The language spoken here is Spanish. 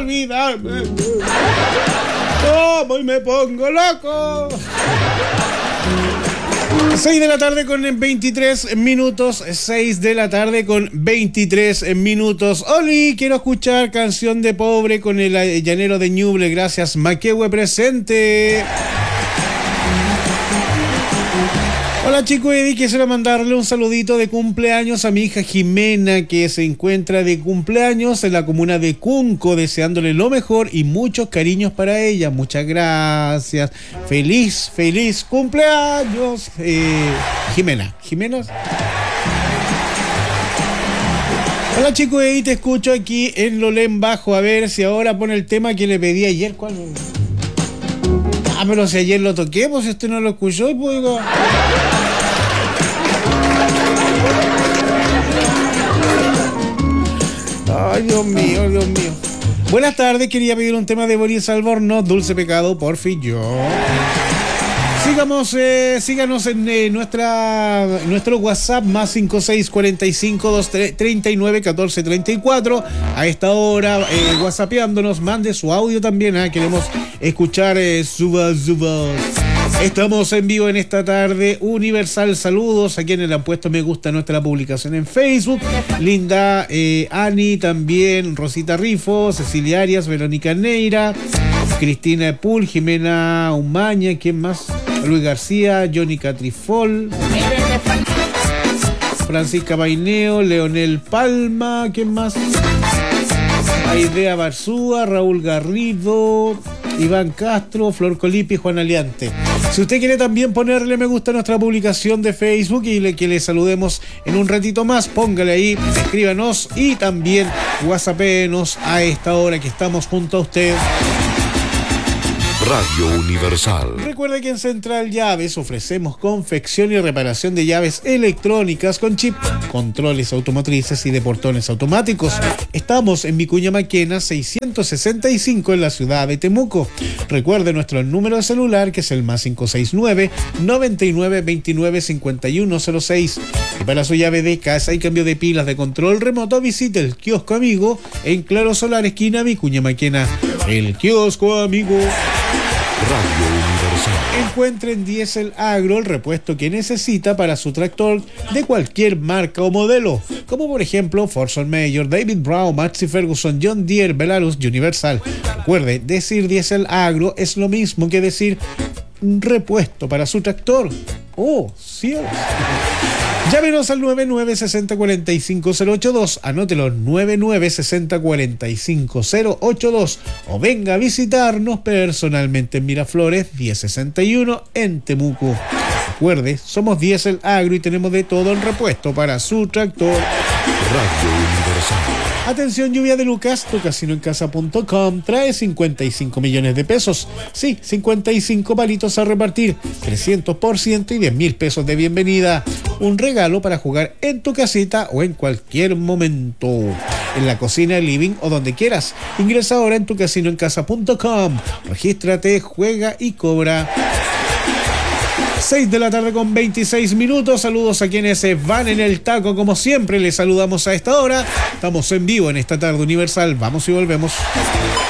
olvidarme. Tomo y me pongo loco. 6 de la tarde con 23 minutos. 6 de la tarde con 23 minutos. Oli, quiero escuchar Canción de Pobre con el Llanero de Ñuble. Gracias, Maquehue presente. Hola chicos, quisiera mandarle un saludito de cumpleaños a mi hija Jimena, que se encuentra de cumpleaños en la comuna de Cunco, deseándole lo mejor y muchos cariños para ella. Muchas gracias. Feliz cumpleaños, Jimena. Hola chicos, te escucho aquí en Lolén Bajo. A ver si ahora pone el tema que le pedí ayer. ¿Cuál? Pero si ayer lo toqué, pues si usted no lo escuchó, pues digo... Ay, Dios mío. Buenas tardes, quería pedir un tema de Boris Albornoz, Dulce Pecado, por fin yo. Síganos en nuestro WhatsApp más 5645 239 1434. A esta hora, whatsappeándonos, mande su audio también. Queremos escuchar su voz. Estamos en vivo en esta tarde universal. Saludos a quienes le han puesto me gusta a nuestra publicación en Facebook. Linda, Ani también, Rosita Rifo, Cecilia Arias, Verónica Neira, Cristina Pul, Jimena Umaña, ¿quién más? Luis García, Johnny Catrifol, Francisca Paineo, Leonel Palma, ¿quién más? Aidea Barzúa, Raúl Garrido, Iván Castro, Flor Colipi, Juan Aliante. Si usted quiere también ponerle me gusta a nuestra publicación de Facebook y que le saludemos en un ratito más, póngale ahí, escríbanos y también whatsappéenos a esta hora que estamos junto a usted. Radio Universal. Recuerde que en Central Llaves ofrecemos confección y reparación de llaves electrónicas con chip, controles automotrices y de portones automáticos. Estamos en Vicuña Maquena 665 en la ciudad de Temuco. Recuerde nuestro número de celular, que es el más 569 99 29 5106. Y para su llave de casa y cambio de pilas de control remoto, visite el kiosco amigo en Claro Solar, esquina Vicuña Maquena. El kiosco amigo. Radio Universal. Encuentre en Diesel Agro el repuesto que necesita para su tractor de cualquier marca o modelo, como por ejemplo Forson Mayor, David Brown, Massey Ferguson, John Deere, Belarus, Universal. Recuerde, decir Diesel Agro es lo mismo que decir repuesto para su tractor. ¡Oh, cielos! Llámenos al 9960-45082, anótelo, 9960-45082, o venga a visitarnos personalmente en Miraflores 1061 en Temuco. Recuerde, somos Diesel Agro y tenemos de todo en repuesto para su tractor. Radio Universal. Atención, lluvia de Lucas, tucasinoencasa.com trae 55 millones de pesos. Sí, 55 palitos a repartir, 300% y 10.000 pesos de bienvenida. Un regalo para jugar en tu casita o en cualquier momento. En la cocina, el living o donde quieras. Ingresa ahora en tucasinoencasa.com. Regístrate, juega y cobra. 6 de la tarde con 26 minutos. Saludos a quienes van en el taco. Como siempre, les saludamos a esta hora. Estamos en vivo en esta tarde universal. Vamos y volvemos.